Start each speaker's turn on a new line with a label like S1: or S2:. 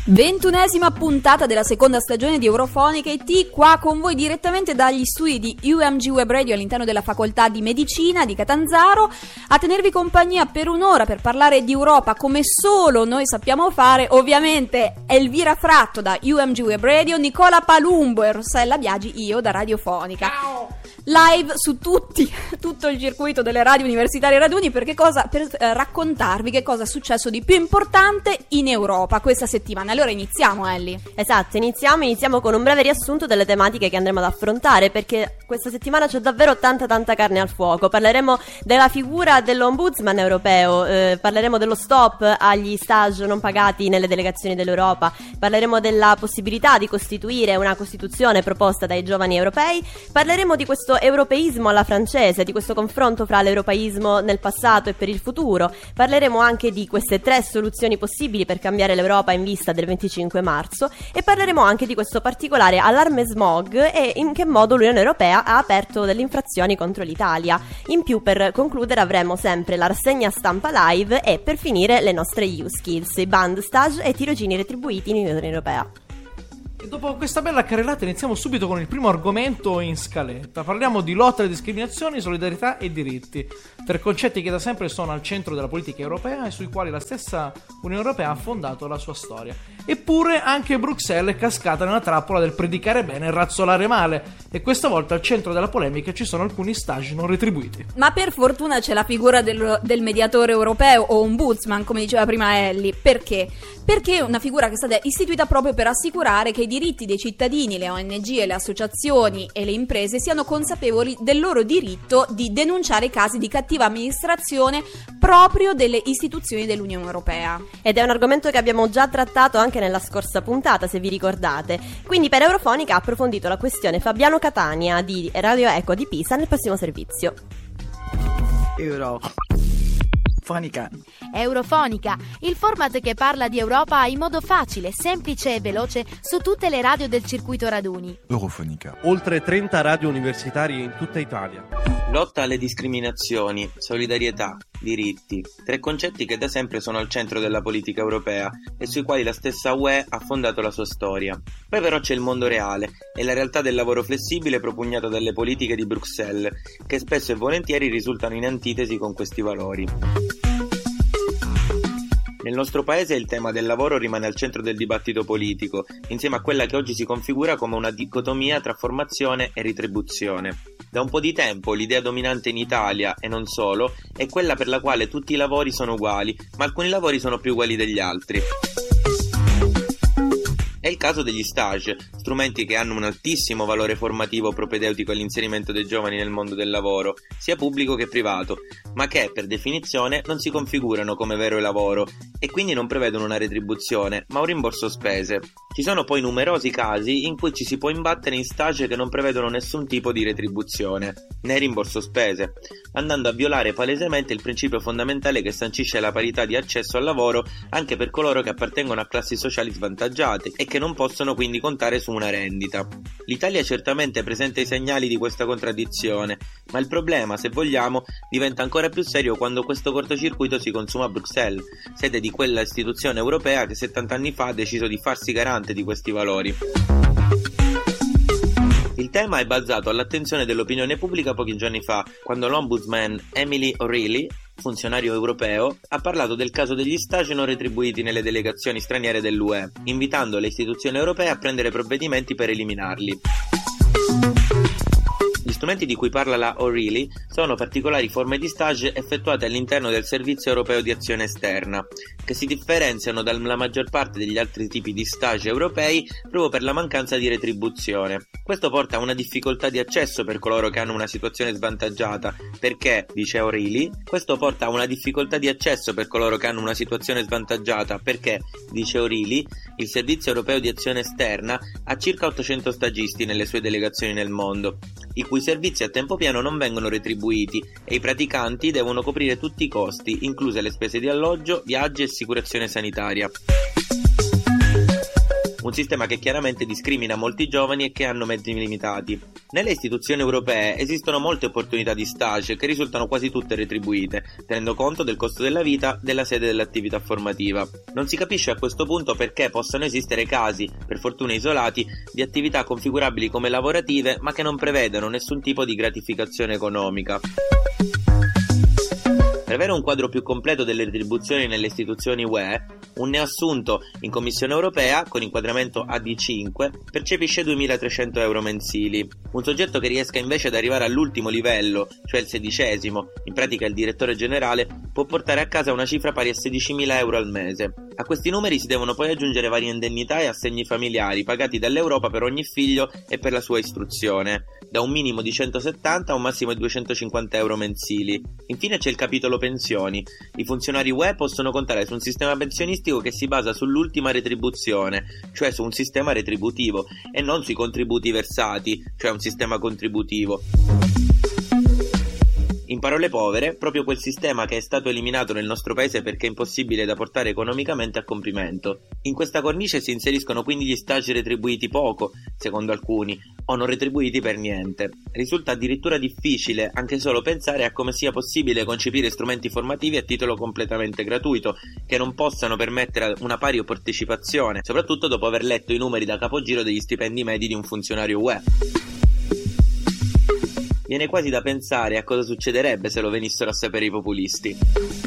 S1: 21esima puntata della seconda stagione di Eurofonica IT, qua con voi direttamente dagli studi di UMG Web Radio all'interno della facoltà di medicina di Catanzaro, a tenervi compagnia per un'ora per parlare di Europa come solo noi sappiamo fare. Ovviamente Elvira Fratto da UMG Web Radio, Nicola Palumbo e Rossella Biagi, io da Radiofonica.
S2: Ciao!
S1: Live su tutto il circuito delle radio universitarie raduni per raccontarvi che cosa è successo di più importante in Europa questa settimana. Allora iniziamo, Ellie.
S3: Esatto, iniziamo con un breve riassunto delle tematiche che andremo ad affrontare, perché questa settimana c'è davvero tanta carne al fuoco. Parleremo della figura dell'ombudsman europeo, parleremo dello stop agli stage non pagati nelle delegazioni dell'Europa, parleremo della possibilità di costituire una costituzione proposta dai giovani europei, parleremo di questo europeismo alla francese, di questo confronto fra l'europeismo nel passato e per il futuro, parleremo anche di queste 3 soluzioni possibili per cambiare l'Europa in vista del 25 marzo e parleremo anche di questo particolare allarme smog e in che modo l'Unione Europea ha aperto delle infrazioni contro l'Italia. In più, per concludere, avremo sempre la rassegna stampa live e per finire le nostre EU skills, i band, stage e tirocini retribuiti in Unione Europea.
S2: E dopo questa bella carrellata iniziamo subito con il primo argomento in scaletta. Parliamo di lotta alle discriminazioni, solidarietà e diritti. 3 concetti che da sempre sono al centro della politica europea e sui quali la stessa Unione Europea ha fondato la sua storia. Eppure anche Bruxelles è cascata nella trappola del predicare bene e razzolare male. E questa volta al centro della polemica ci sono alcuni stage non retribuiti.
S1: Ma per fortuna c'è la figura del mediatore europeo o ombudsman, come diceva prima Ellie. Perché? Perché è una figura che è stata istituita proprio per assicurare che i diritti dei cittadini, le ONG, le associazioni e le imprese siano consapevoli del loro diritto di denunciare casi di cattiva amministrazione proprio delle istituzioni dell'Unione Europea.
S3: Ed è un argomento che abbiamo già trattato anche nella scorsa puntata, se vi ricordate. Quindi per Eurofonica ha approfondito la questione Fabiano Catania di Radio Eco di Pisa nel prossimo servizio.
S4: Eurofonica, il format che parla di Europa in modo facile, semplice e veloce su tutte le radio del circuito raduni.
S5: Eurofonica.
S6: Oltre 30 radio universitarie in tutta Italia.
S7: Lotta alle discriminazioni, solidarietà, diritti. 3 concetti che da sempre sono al centro della politica europea e sui quali la stessa UE ha fondato la sua storia. Poi però c'è il mondo reale e la realtà del lavoro flessibile propugnato dalle politiche di Bruxelles, che spesso e volentieri risultano in antitesi con questi valori. Nel nostro paese il tema del lavoro rimane al centro del dibattito politico, insieme a quella che oggi si configura come una dicotomia tra formazione e retribuzione. Da un po' di tempo l'idea dominante in Italia, e non solo, è quella per la quale tutti i lavori sono uguali, ma alcuni lavori sono più uguali degli altri. È il caso degli stage, strumenti che hanno un altissimo valore formativo propedeutico all'inserimento dei giovani nel mondo del lavoro, sia pubblico che privato, ma che, per definizione, non si configurano come vero lavoro e quindi non prevedono una retribuzione, ma un rimborso spese. Ci sono poi numerosi casi in cui ci si può imbattere in stage che non prevedono nessun tipo di retribuzione, né rimborso spese, andando a violare palesemente il principio fondamentale che sancisce la parità di accesso al lavoro anche per coloro che appartengono a classi sociali svantaggiate e che non possono quindi contare su una rendita. L'Italia certamente presenta i segnali di questa contraddizione, ma il problema, se vogliamo, diventa ancora più serio quando questo cortocircuito si consuma a Bruxelles, sede di quella istituzione europea che 70 anni fa ha deciso di farsi garante di questi valori. Il tema è balzato all'attenzione dell'opinione pubblica pochi giorni fa, quando l'ombudsman Emily O'Reilly, funzionario europeo, ha parlato del caso degli stage non retribuiti nelle delegazioni straniere dell'UE, invitando le istituzioni europee a prendere provvedimenti per eliminarli. Gli strumenti di cui parla la O'Reilly sono particolari forme di stage effettuate all'interno del Servizio Europeo di Azione Esterna, che si differenziano dalla maggior parte degli altri tipi di stage europei proprio per la mancanza di retribuzione. Questo porta a una difficoltà di accesso per coloro che hanno una situazione svantaggiata, perché, dice O'Reilly, dice O'Reilly, il Servizio Europeo di Azione Esterna ha circa 800 stagisti nelle sue delegazioni nel mondo, i cui servizi a tempo pieno non vengono retribuiti e i praticanti devono coprire tutti i costi, incluse le spese di alloggio, viaggi e assicurazione sanitaria. un sistema che chiaramente discrimina molti giovani e che hanno mezzi limitati. Nelle istituzioni europee esistono molte opportunità di stage che risultano quasi tutte retribuite, tenendo conto del costo della vita della sede dell'attività formativa. Non si capisce a questo punto perché possano esistere casi, per fortuna isolati, di attività configurabili come lavorative ma che non prevedano nessun tipo di gratificazione economica. Per avere un quadro più completo delle retribuzioni nelle istituzioni UE, un neoassunto in Commissione Europea, con inquadramento AD5, percepisce 2.300 euro mensili. Un soggetto che riesca invece ad arrivare all'ultimo livello, cioè il 16°, in pratica il direttore generale, può portare a casa una cifra pari a 16.000 euro al mese. A questi numeri si devono poi aggiungere varie indennità e assegni familiari pagati dall'Europa per ogni figlio e per la sua istruzione, da un minimo di 170 a un massimo di 250 euro mensili. Infine c'è il capitolo pensioni. I funzionari UE possono contare su un sistema pensionistico che si basa sull'ultima retribuzione, cioè su un sistema retributivo, e non sui contributi versati, cioè un sistema contributivo. In parole povere, proprio quel sistema che è stato eliminato nel nostro paese perché è impossibile da portare economicamente a compimento. In questa cornice si inseriscono quindi gli stage retribuiti poco, secondo alcuni, o non retribuiti per niente. Risulta addirittura difficile anche solo pensare a come sia possibile concepire strumenti formativi a titolo completamente gratuito, che non possano permettere una pari partecipazione, soprattutto dopo aver letto i numeri da capogiro degli stipendi medi di un funzionario UE. Viene quasi da pensare a cosa succederebbe se lo venissero a sapere i populisti.